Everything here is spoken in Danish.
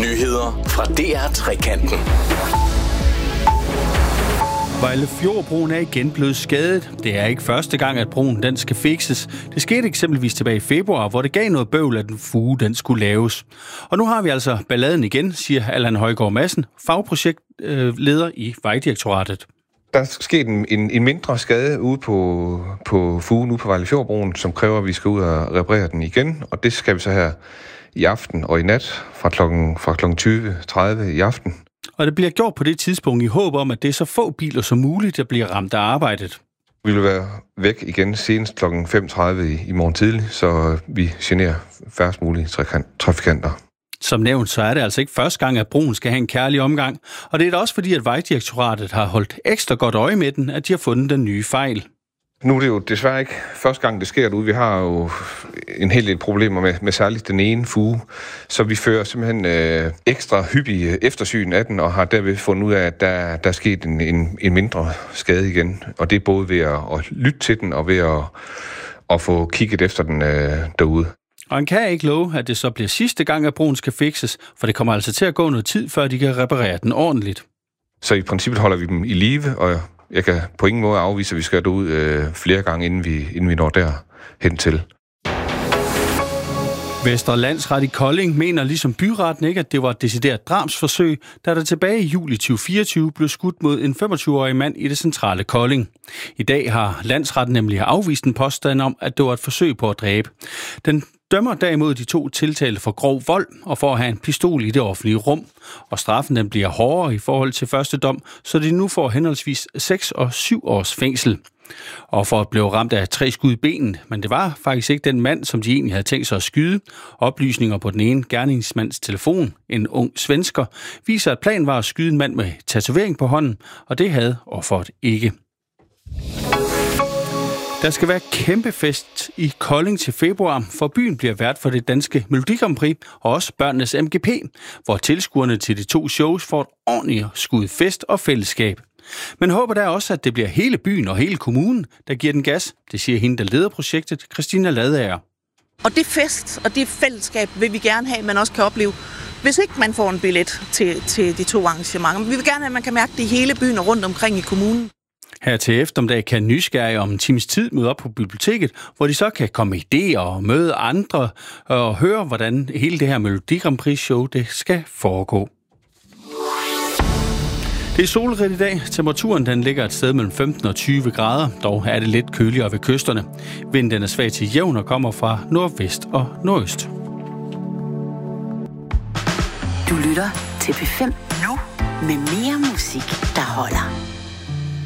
Nyheder fra DR-trekanten. Vejlefjordbroen er igen blevet skadet. Det er ikke første gang, at broen den skal fikses. Det skete eksempelvis tilbage i februar, hvor det gav noget bøvl, at den fuge den skulle laves. Og nu har vi altså balladen igen, siger Allan Højgaard Madsen, fagprojektleder i Vejdirektoratet. Der er sket en mindre skade ude på fugen ude på Vejlefjordbroen, som kræver, at vi skal ud og reparere den igen. Og det skal vi så her i aften og i nat fra klokken 20.30 i aften. Og det bliver gjort på det tidspunkt i håb om, at det er så få biler som muligt, der bliver ramt af arbejdet. Vi vil være væk igen senest klokken 5.30 i morgen tidlig, så vi generer færrest mulige trafikanter. Som nævnt, så er det altså ikke første gang, at broen skal have en kærlig omgang. Og det er da også fordi, at Vejdirektoratet har holdt ekstra godt øje med den, at de har fundet den nye fejl. Nu er det jo desværre ikke første gang, det sker derude. Vi har jo en hel del problemer med særligt den ene fuge. Så vi fører simpelthen ekstra hyppige eftersyn af den, og har derved fundet ud af, at der er sket en mindre skade igen. Og det er både ved at lytte til den, og ved at få kigget efter den derude. Og han kan ikke love, at det så bliver sidste gang, at broen skal fikses, for det kommer altså til at gå noget tid, før de kan reparere den ordentligt. Så i princippet holder vi dem i live, og jeg kan på ingen måde afvise, at vi skal derud flere gange, inden vi når derhen til. Vestre Landsret i Kolding mener ligesom byretten ikke, at det var et decideret drabsforsøg, da der tilbage i juli 2024 blev skudt mod en 25-årig mand i det centrale Kolding. I dag har landsretten nemlig afvist en påstand om, at det var et forsøg på at dræbe. Den dømmer derimod de to tiltalte for grov vold og for at have en pistol i det offentlige rum. Og straffen den bliver hårdere i forhold til første dom, så de nu får henholdsvis 6 og 7 års fængsel. Offeret blev ramt af 3 skud i benet, men det var faktisk ikke den mand, som de egentlig havde tænkt sig at skyde. Oplysninger på den ene gerningsmands telefon, en ung svensker, viser, at planen var at skyde en mand med tatovering på hånden, og det havde offeret ikke. Der skal være kæmpe fest i Kolding til februar, for byen bliver vært for det danske Melodi Grand Prix og også børnenes MGP, hvor tilskuerne til de 2 shows får et ordentligt skud fest og fællesskab. Men håber der også, at det bliver hele byen og hele kommunen, der giver den gas. Det siger hende, der leder projektet, Christina Ladager. Og det fest og det fællesskab vil vi gerne have, man også kan opleve, hvis ikke man får en billet til de 2 arrangementer. Vi vil gerne have, at man kan mærke det i hele byen og rundt omkring i kommunen. Her til eftermiddag kan nysgerrige om en times tid møde op på biblioteket, hvor de så kan komme med idéer og møde andre og høre, hvordan hele det her Melodi Grand Prix show det skal foregå. Det er solrigt i dag. Temperaturen den ligger et sted mellem 15 og 20 grader. Dog er det lidt køligere ved kysterne. Vinden er svag til jævn og kommer fra nordvest og nordøst. Du lytter til P5 nu med mere musik, der holder.